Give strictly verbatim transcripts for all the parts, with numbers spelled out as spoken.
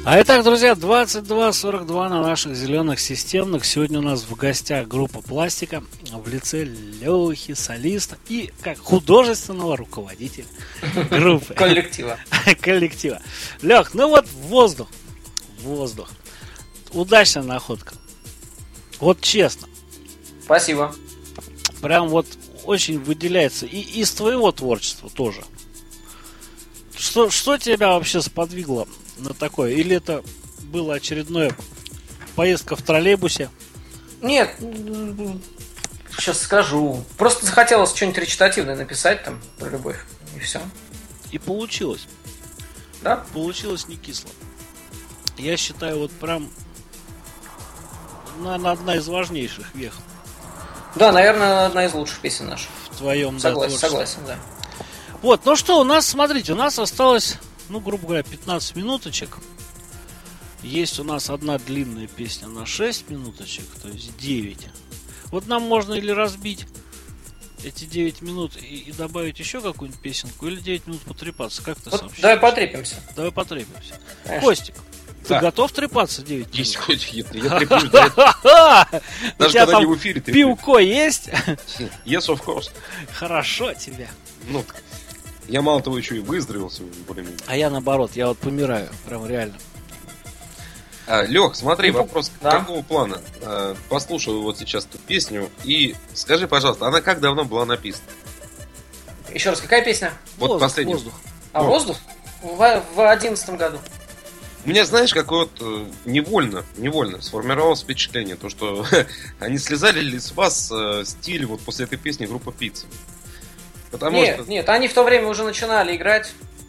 А итак, друзья, двадцать два сорок два на наших зеленых системных. Сегодня у нас в гостях группа «Пластика» в лице Лехи, солиста и как художественного руководителя группы. Коллектива. Коллектива. Лех, ну вот воздух. Воздух. Удачная находка. Вот честно. Спасибо. Прям вот очень выделяется. И из твоего творчества тоже. Что, что тебя вообще сподвигло на такое? Или это была очередная поездка в троллейбусе? Нет, сейчас скажу. Просто захотелось что-нибудь речитативное написать там про любовь. И все. И получилось. Да? Получилось не кисло. Я считаю, вот прям, наверное, одна из важнейших вех. Да, наверное, одна из лучших песен наших. В твоем, согласен, да, согласен, да. Вот, ну что, у нас, смотрите, у нас осталось, ну, грубо говоря, пятнадцать минуточек. Есть у нас одна длинная песня на шесть минуточек, то есть девять. Вот нам можно или разбить эти девять минут и, и добавить еще какую-нибудь песенку, или девять минут потрепаться. Как ты вот сообщаешь? Давай потрепимся. Давай потрепимся. Конечно. Костик, ты Да. готов трепаться девять минут? Есть хоть я треплюсь, да. Даже тебя когда не там в эфире треплюсь. пивко есть? Yes, of course. Хорошо тебе. Ну, я мало того еще и выздоровелся более-менее. А я наоборот, я вот помираю, прям реально. А, Лех, смотри, Ну, вопрос да. какого плана? А, послушай вот сейчас эту песню и скажи, пожалуйста, она как давно была написана? Еще раз, какая песня? Вот Воздух, последний. воздух. А Ну. воздух? В в одиннадцатом году. У меня, знаешь, какое вот э, невольно, невольно сформировалось впечатление, то, что они слезали ли с вас э, стиль вот после этой песни группа Пицца. Потому Нет, что... нет, они в то время уже начинали играть.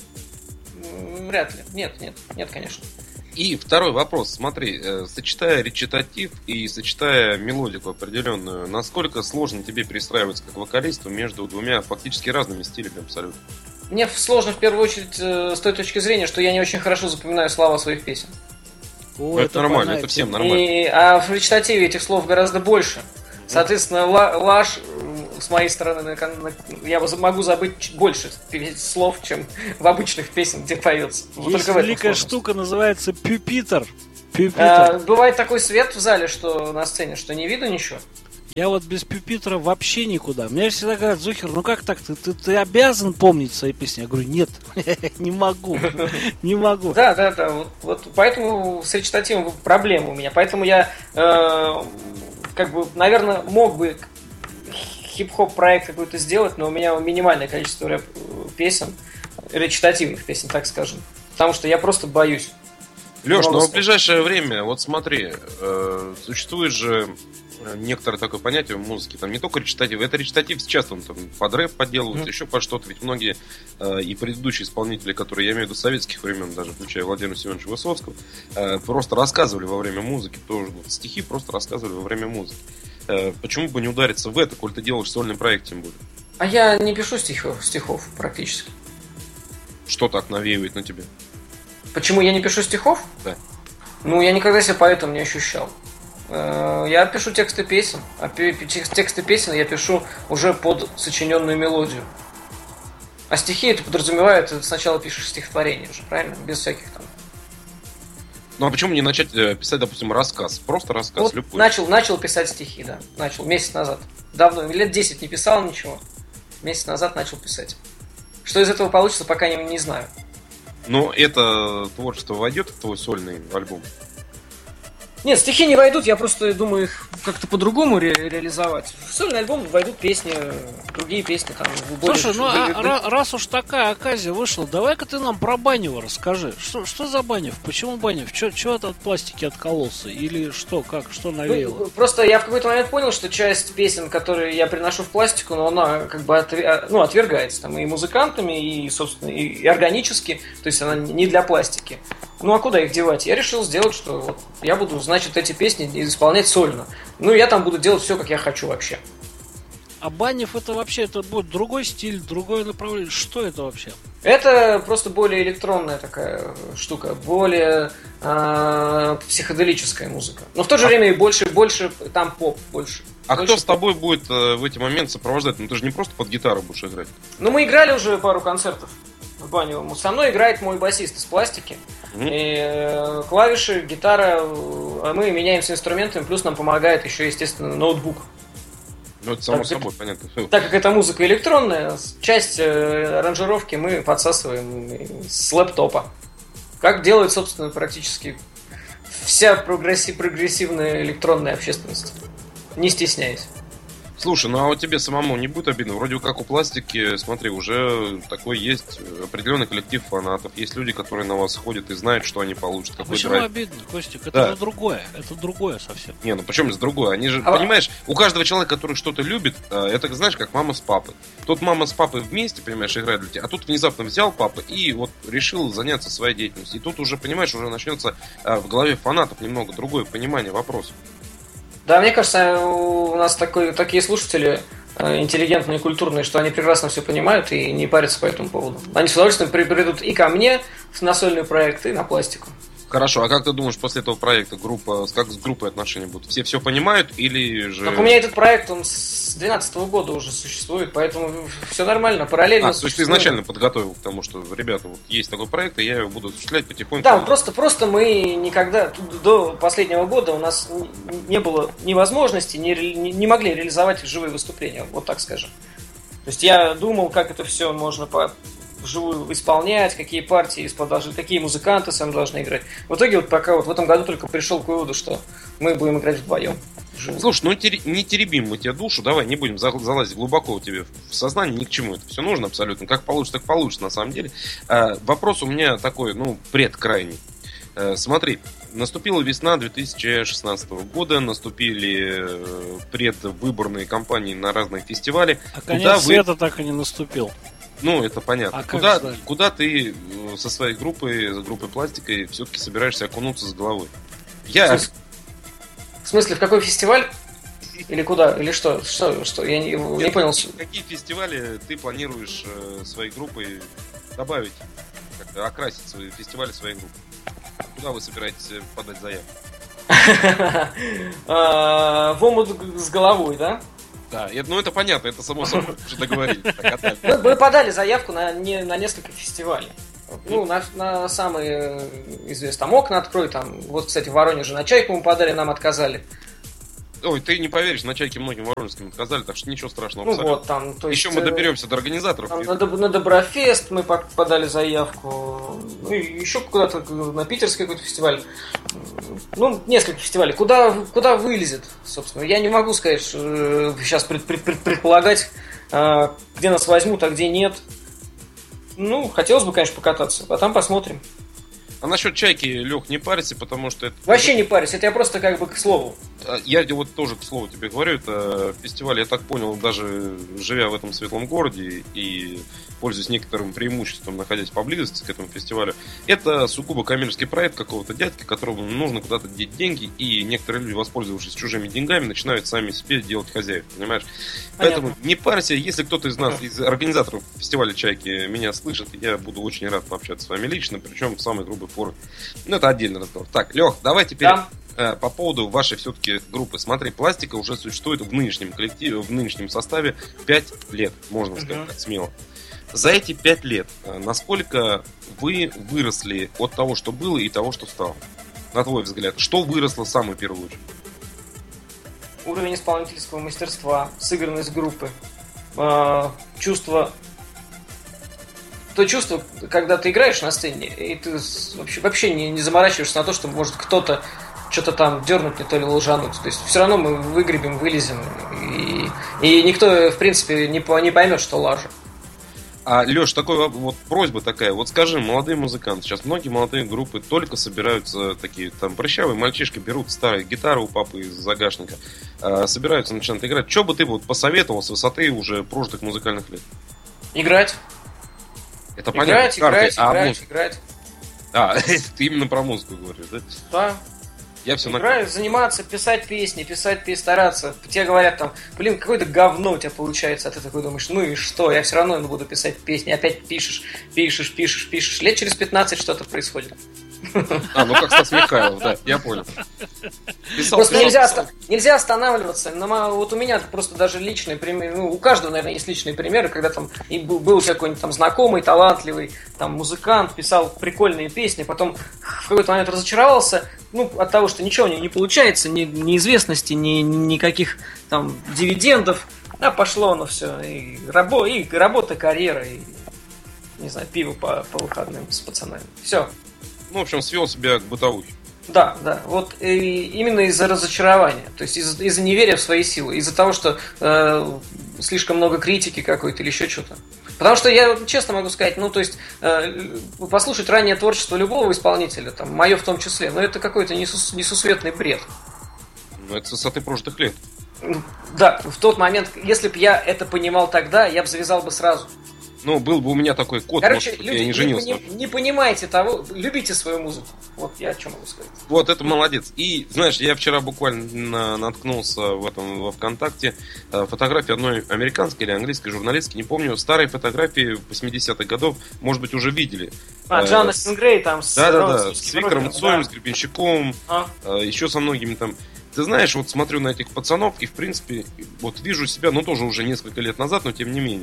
М, Вряд ли. Нет, нет, нет, конечно. И второй вопрос, смотри, э, сочетая речитатив и сочетая мелодику определенную, насколько сложно тебе перестраиваться как вокалисту между двумя фактически разными стилями абсолютно? Мне сложно в первую очередь э, с той точки зрения, что я не очень хорошо запоминаю слова своих песен. О, Ну, это нормально, больная это всем тема. нормально. И, а в речитативе этих слов гораздо больше. Соответственно, ла- ложь м, с моей стороны, на кон- на- я воз- могу забыть чуть больше пи- слов, чем в обычных песнях, где поется. Вот Есть только в этом великая сложность. штука, называется пюпитер. Пюпитер. А, бывает такой свет в зале, что на сцене, что не видно ничего. Я вот без пюпитера вообще никуда. Мне всегда говорят: Зухер, ну как так? Ты, ты, ты обязан помнить свои песни. Я говорю: нет, не могу. Не могу. Да, да, да. Вот, вот поэтому с речитативом проблема у меня. Поэтому я, э, как бы, наверное, мог бы хип-хоп проект какой-то сделать, но у меня минимальное количество рэп песен, речитативных песен, так скажем. Потому что я просто боюсь. Леш, Много ну в слов. ближайшее время, вот смотри, э, существует же некоторое такое понятие в музыке, там не только речитатив, это речитатив сейчас там, там под рэп подделывают, Mm. еще под что-то, ведь многие э, и предыдущие исполнители, которые, я имею в виду, советских времен, даже включая Владимира Семеновича Высоцкого, э, просто рассказывали во время музыки, тоже вот, стихи просто рассказывали во время музыки. Э, почему бы не удариться в это, коль ты делаешь сольный проект, тем более? А я не пишу стихов, стихов практически. Что так навеивает на тебя? Почему я не пишу стихов? Да. Ну, я никогда себя поэтом не ощущал. Э, Я пишу тексты песен, а пе- пе- текст- тексты песен я пишу уже под сочиненную мелодию. А стихи это подразумевает, ты сначала пишешь стихотворение уже, правильно? Без всяких там. Ну а почему не начать э, писать, допустим, рассказ? Просто рассказ, Вот любой. начал, начал писать стихи, да. Начал месяц назад. Давно, лет десять не писал ничего. Месяц назад начал писать. Что из этого получится, пока не, не знаю. Но это творчество войдет в твой сольный альбом? Нет, стихи не войдут, я просто думаю их как-то по-другому ре- реализовать. В сольный альбом войдут песни, другие песни там. более- Слушай, ну а более- ра- раз уж такая оказия вышла, давай-ка ты нам про Банева расскажи. Что, что за Банев? Почему Банев? Чего от пластики откололся? Или что, как, что навеяло? Ну, просто я в какой-то момент понял, что часть песен, которые я приношу в пластику, но она как бы отве- ну, отвергается там и музыкантами, и, собственно, и, и органически, то есть она не для пластики. Ну а куда их девать? Я решил сделать, что вот я буду, значит, эти песни исполнять сольно. Ну я там буду делать все, как я хочу вообще. А Банев это вообще, это будет другой стиль, другое направление. Что это вообще? Это просто более электронная такая штука, более э, психоделическая музыка. Но в то же время и больше, больше там поп, больше. А больше кто с тобой будет э, в эти моменты сопровождать? Ну ты же не просто под гитару будешь играть. Ну, мы играли уже пару концертов в Баневом. Со мной играет мой басист из пластики. Mm-hmm. И э, клавиши, гитара, э, мы меняемся инструментами, плюс нам помогает еще, естественно, ноутбук. Ну, это само так, собой, понятно. Так как это музыка электронная, часть э, аранжировки мы подсасываем с лэптопа. Как делает, собственно, практически вся прогресси- прогрессивная электронная общественность. Не стесняясь. Слушай, ну а вот тебе самому не будет обидно? Вроде как у пластики, смотри, уже такой есть определенный коллектив фанатов. Есть люди, которые на вас ходят и знают, что они получат. А почему драйв. Обидно, Костик? Это да. другое. Это другое совсем. Не, ну почему это другое? Они же, а понимаешь, у каждого человека, который что-то любит, это, знаешь, как мама с папой. Тут мама с папой вместе, понимаешь, играют для тебя, а тут внезапно взял папа и вот решил заняться своей деятельностью. И тут уже, понимаешь, уже начнется в голове фанатов немного другое понимание вопроса. Да, мне кажется, у нас такой, такие слушатели интеллигентные и культурные, что они прекрасно все понимают и не парятся по этому поводу. Они с удовольствием придут и ко мне на сольный проект, и на пластику. Хорошо, а как ты думаешь, после этого проекта группа, как с группой отношения будут? Все все понимают или же... Так у меня этот проект, он с две тысячи двенадцатого года уже существует, поэтому все нормально, параллельно. А, то есть ты изначально подготовил к тому, что, ребята, вот есть такой проект, и я его буду осуществлять потихоньку. Да, просто, просто мы никогда, до последнего года у нас не было ни возможности, не, не могли реализовать живые выступления, вот так скажем. То есть я думал, как это все можно по... вживую исполнять, какие партии должны, какие музыканты сами должны играть. В итоге вот пока вот в этом году только пришел к выводу, что мы будем играть вдвоем. Вживую. Слушай, ну не теребим мы тебе душу, давай не будем залазить глубоко у тебя в сознание, ни к чему это все нужно абсолютно. Как получится, так получится на самом деле. А, вопрос у меня такой, ну, предкрайний. А, смотри, наступила весна две тысячи шестнадцатого года, наступили предвыборные кампании на разные фестивали. А конец света вы... так и не наступил. Ну, это понятно. А куда, куда ты со своей группой, с группой пластикой, все-таки собираешься окунуться с головой? Я... В смысле, в смысле, в какой фестиваль? Или куда? Или что? Что? что? Я не, Нет, не понял. Какие фестивали ты планируешь э, своей группой добавить, как-то окрасить свои фестивали своей группы? Куда вы собираетесь подать заявку? В омут с головой, да? Да, это, ну это понятно, это само собой уже договорились. Мы подали заявку на, не, на несколько фестивалей. Ну, на, на самые известные. Там «Окна открой», там, вот, кстати, в Воронеже на «Чайку» мы подали, нам отказали. Ой, ты не поверишь, на «Чайке» многим воронежским отказали, так что ничего страшного. Ну абсолютно. Вот, там, то есть... Еще мы доберемся до организаторов. Там, и... на, на Доброфест мы подали заявку. Ну, и еще куда-то на питерский какой-то фестиваль. Ну, несколько фестивалей. Куда, куда вылезет, собственно. Я не могу сказать, что, сейчас пред, пред, пред, предполагать, где нас возьмут, а где нет. Ну, хотелось бы, конечно, покататься, а там посмотрим. А насчет «Чайки», Лех, не парься, потому что это... Вообще не парься, это я просто как бы к слову. Я вот тоже к слову тебе говорю, это фестиваль, я так понял, даже живя в этом светлом городе и пользуясь некоторым преимуществом, находясь поблизости к этому фестивалю, это сугубо коммерческий проект какого-то дядьки, которому нужно куда-то деть деньги, и некоторые люди, воспользовавшись чужими деньгами, начинают сами себе делать хозяев, понимаешь? Понятно. Поэтому не парься, если кто-то из нас, из организаторов фестиваля «Чайки» меня слышит, я буду очень рад пообщаться с вами лично, причем в самой грубой форме. Ну, это отдельный разговор. Так, Лех, давай теперь... Да. По поводу вашей все-таки группы. Смотри, пластика уже существует в нынешнем коллективе, в нынешнем составе пять лет, можно сказать, uh-huh. так смело. За эти пять лет насколько вы выросли от того, что было, и того, что стало? На твой взгляд, что выросло в самую первую очередь? Уровень исполнительского мастерства, сыгранность группы, чувство... То чувство, когда ты играешь на сцене, и ты вообще, вообще не, не заморачиваешься на то, что может кто-то что-то там дернуть, не то ли лжануть. То есть все равно мы выгребем, вылезем, и, и никто, в принципе, не, не поймет, что лажа. А, Леш, такой вот просьба такая. Вот скажи, молодые музыканты, сейчас многие молодые группы только собираются, такие там прыщавые мальчишки, берут старые гитары у папы из загашника, э, собираются, начинают играть. Что бы ты вот посоветовал с высоты уже прожитых музыкальных лет? Играть. Это играть, понятно. Играть, а, играть, муз... играть. А, ты именно про музыку говоришь, да? Да. Я все играть, на... заниматься, писать песни, писать песни, стараться. Тебе говорят там, блин, какое-то говно у тебя получается. А ты такой думаешь, ну и что, я все равно буду писать песни. Опять пишешь, пишешь, пишешь, пишешь. Лет через пятнадцать что-то происходит. А, ну как Стас Михайлов, да, я понял. Писал, просто писал, нельзя, писал. нельзя останавливаться. Но вот у меня просто даже личный пример, ну, у каждого, наверное, есть личные примеры, когда там и был, был какой-нибудь там знакомый, талантливый, там музыкант, писал прикольные песни, потом в какой-то момент разочаровался, ну, от того, что ничего у него не получается, ни, ни известности, ни, ни никаких там дивидендов, а пошло оно все, и, рабо, и работа, карьера, и, не знаю, пиво по, по выходным с пацанами. Все. Ну, в общем, свел себя к бытовухе. Да, да. Вот и именно из-за разочарования, то есть из- из-за неверия в свои силы, из-за того, что э, слишком много критики какой-то или еще что-то. Потому что я честно могу сказать, ну, то есть э, послушать раннее творчество любого исполнителя, там, мое в том числе, но это какой-то несус- несусветный бред. Ну, это с высоты прошлых лет. Да, в тот момент, если бы я это понимал тогда, я бы завязал бы сразу. Ну, был бы у меня такой код, Короче, может, люди, я не женился. Не, пони- не понимаете того, любите свою музыку. Вот я о чем могу сказать. Вот, это молодец. И, знаешь, я вчера буквально наткнулся в этом, во ВКонтакте, фотографии одной американской или английской журналистки, не помню, старые фотографии восьмидесятых годов, может быть, уже видели. А, Джона Сингрей там с... Да-да-да, с Виктором Цоем, да. С Гребенщиковым, а? еще со многими там. Ты знаешь, вот смотрю на этих пацанов и, в принципе, вот вижу себя, ну, тоже уже несколько лет назад, но тем не менее,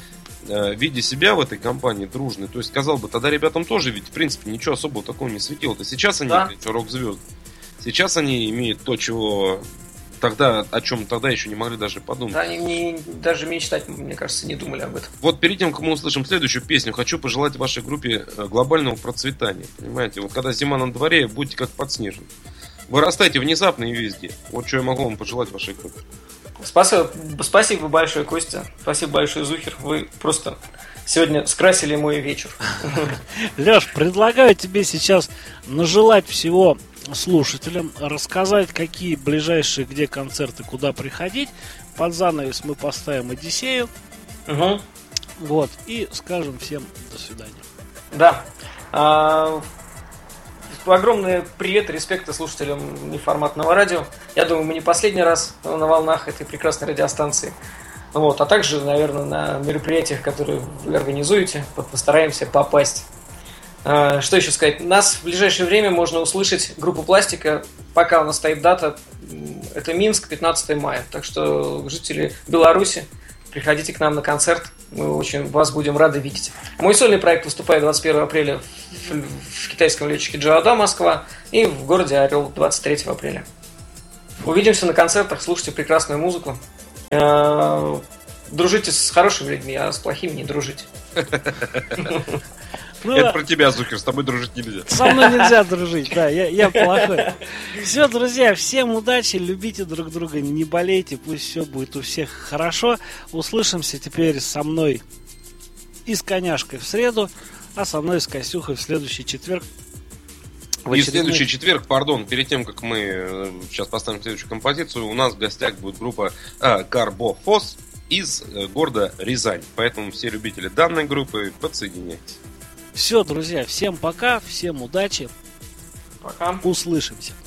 видя себя в этой компании дружной, то есть, сказал бы, тогда ребятам тоже ведь, в принципе, ничего особого такого не светило-то. Сейчас они, да. рок-звезды. Сейчас они имеют то, чего тогда, о чем тогда еще не могли даже подумать. Да, они не, даже мечтать, мне кажется, не думали об этом. Вот перед тем, как мы услышим следующую песню, хочу пожелать вашей группе глобального процветания. Понимаете, вот когда зима на дворе, будьте как подснежник. Вырастайте внезапно и везде. Вот что я могу вам пожелать вашей группе. Спасибо, спасибо большое, Костя. Спасибо большое, Зухер. Вы просто сегодня скрасили мой вечер. Леш, предлагаю тебе сейчас нажелать всего слушателям, рассказать, какие ближайшие, где концерты, куда приходить. Под занавес мы поставим Одиссею. Угу. Вот. И скажем всем до свидания. Да. А, огромный привет и респект слушателям неформатного радио. Я думаю, мы не последний раз на волнах этой прекрасной радиостанции. Вот. А также, наверное, на мероприятиях, которые вы организуете, постараемся попасть. А, что еще сказать? Нас в ближайшее время можно услышать группу «Пластика». Пока у нас стоит дата. Это Минск, пятнадцатого мая. Так что, жители Беларуси, приходите к нам на концерт. Мы очень вас будем рады видеть. Мой сольный проект выступает двадцать первого апреля в, в китайском летчике Джаода, Москва, и в городе Орел двадцать третьего апреля. Увидимся на концертах, слушайте прекрасную музыку. Дружите с хорошими людьми, а с плохими не дружите. Ну, это про тебя, Зухер, с тобой дружить нельзя. Со мной нельзя дружить, да, я, я плохой. Все, друзья, всем удачи, любите друг друга, не болейте, пусть все будет у всех хорошо. Услышимся теперь со мной и с Коняшкой в среду, а со мной и с Косюхой в следующий четверг. В и в следующий четверг, пардон, перед тем, как мы сейчас поставим следующую композицию, у нас в гостях будет группа а, Карбофос из города Рязань. Поэтому все любители данной группы, подсоединяйтесь. Все, друзья, всем пока, всем удачи. Пока. Услышимся.